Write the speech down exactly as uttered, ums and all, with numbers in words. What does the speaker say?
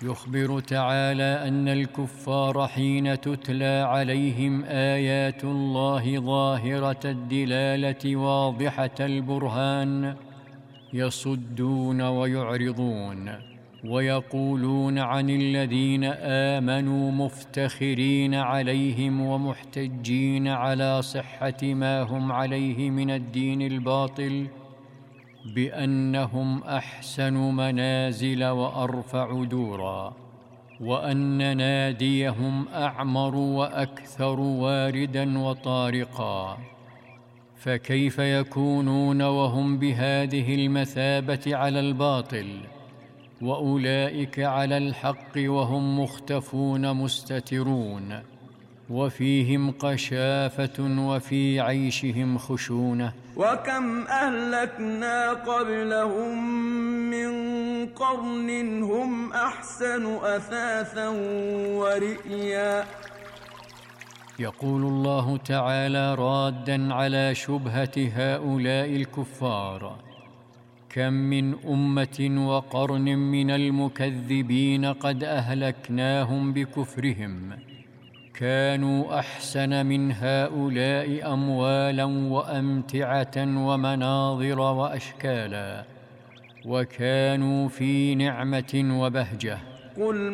يخبر تعالى أن الكفار حين تتلى عليهم آيات الله ظاهرة الدلالة واضحة البرهان يصدون ويعرضون، ويقولون عن الذين آمنوا مفتخرين عليهم ومحتجين على صحة ما هم عليه من الدين الباطل بأنهم أحسن منازل وأرفع دورا، وأن ناديهم أعمر وأكثر واردا وطارقا. فكيف يكونون وهم بهذه المثابة على الباطل، وأولئك على الحق وهم مختفون مستترون، وفيهم قشافة وفي عيشهم خشونة؟ وكم أهلكنا قبلهم من قرن هم أحسن أثاثا ورئيا. يقول الله تعالى راداً على شبهة هؤلاء الكفار: كم من أمة وقرن من المكذبين قد أهلكناهم بكفرهم، كانوا أحسن من هؤلاء أموالاً وأمتعة ومناظر وأشكالا، وكانوا في نعمة وبهجة. قل